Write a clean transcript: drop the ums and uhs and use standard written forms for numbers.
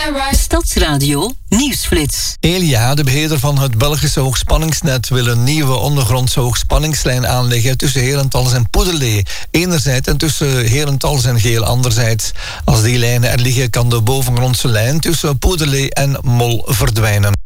Stadsradio Nieuwsflits. Elia, de beheerder van het Belgische hoogspanningsnet, wil een nieuwe ondergrondse hoogspanningslijn aanleggen tussen Herentals en Poederlee enerzijds en tussen Herentals en Geel anderzijds. Als die lijnen er liggen, kan de bovengrondse lijn tussen Poederlee en Mol verdwijnen.